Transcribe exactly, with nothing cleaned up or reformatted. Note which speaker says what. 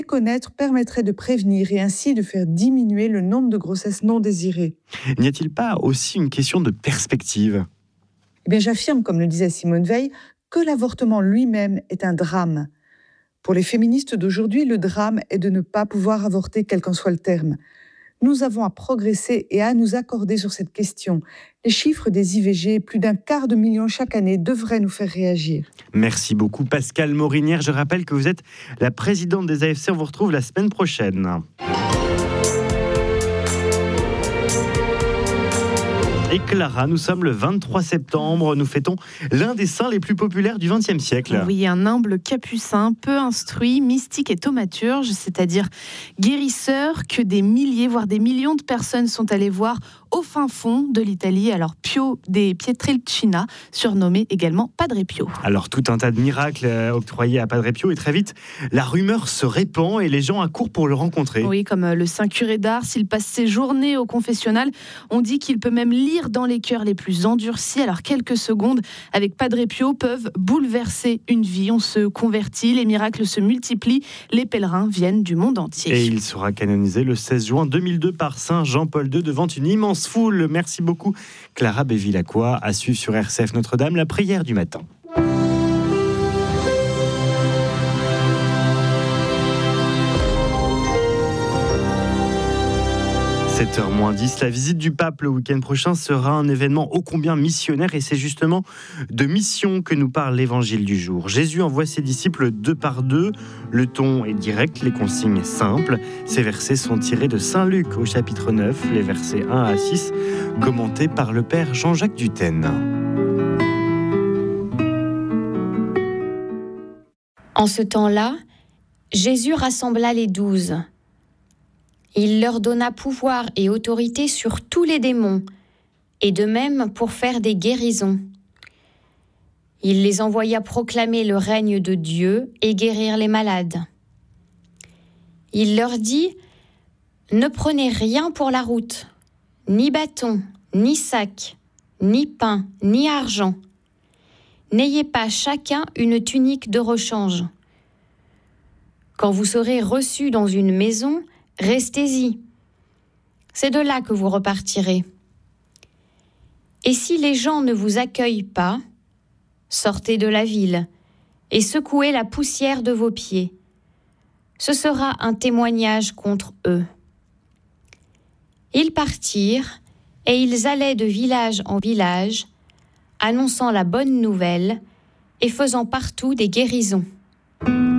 Speaker 1: connaître permettrait de prévenir et ainsi de faire diminuer le nombre de grossesses non désirées.
Speaker 2: N'y a-t-il pas aussi une question de perspective ?
Speaker 1: Eh bien, j'affirme, comme le disait Simone Veil, que l'avortement lui-même est un drame. Pour les féministes d'aujourd'hui, le drame est de ne pas pouvoir avorter, quel qu'en soit le terme. Nous avons à progresser et à nous accorder sur cette question. Les chiffres des I V G, plus d'un quart de million chaque année, devraient nous faire réagir.
Speaker 2: Merci beaucoup Pascale Morinière. Je rappelle que vous êtes la présidente des A F C. On vous retrouve la semaine prochaine. Et Clara, nous sommes le vingt-trois septembre, nous fêtons l'un des saints les plus populaires du vingtième siècle.
Speaker 3: Oui, un humble capucin, peu instruit, mystique et thaumaturge, c'est-à-dire guérisseur que des milliers, voire des millions de personnes sont allées voir au fin fond de l'Italie. Alors Pio de Pietrelcina, surnommé également Padre Pio.
Speaker 2: Alors tout un tas de miracles octroyés à Padre Pio et très vite, la rumeur se répand et les gens accourent pour le rencontrer.
Speaker 3: Oui, comme le saint curé d'Ars, il passe ses journées au confessionnal. On dit qu'il peut même lire dans les cœurs les plus endurcis. Alors quelques secondes avec Padre Pio peuvent bouleverser une vie. On se convertit, les miracles se multiplient, les pèlerins viennent du monde entier.
Speaker 2: Et il sera canonisé le seize juin deux mille deux par Saint Jean-Paul deux devant une immense foule. Merci beaucoup Clara Bevilacqua. À suivre sur R C F Notre-Dame, la prière du matin. sept heures moins dix, la visite du pape le week-end prochain sera un événement ô combien missionnaire et c'est justement de mission que nous parle l'évangile du jour. Jésus envoie ses disciples deux par deux, le ton est direct, les consignes simples. Ces versets sont tirés de Saint Luc au chapitre neuf, les versets un à six, commentés par le père Jean-Jacques Dutène.
Speaker 4: En ce temps-là, Jésus rassembla les douze. Il leur donna pouvoir et autorité sur tous les démons, et de même pour faire des guérisons. Il les envoya proclamer le règne de Dieu et guérir les malades. Il leur dit : « Ne prenez rien pour la route, ni bâton, ni sac, ni pain, ni argent. N'ayez pas chacun une tunique de rechange. Quand vous serez reçus dans une maison, restez-y. C'est de là que vous repartirez. Et si les gens ne vous accueillent pas, sortez de la ville et secouez la poussière de vos pieds. Ce sera un témoignage contre eux. » Ils partirent et ils allaient de village en village, annonçant la bonne nouvelle et faisant partout des guérisons.